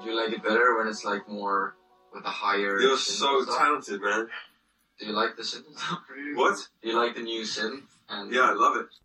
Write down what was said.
Do you like it better when it's like more with a higher? You're so talented, man. Do you like the synth? What? Do you like the new synth? Yeah, I love it.